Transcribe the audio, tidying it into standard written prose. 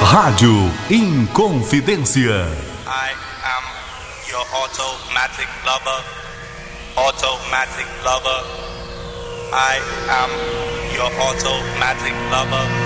Rádio Inconfidência. I am your automatic lover. Automatic lover. I am your automatic lover.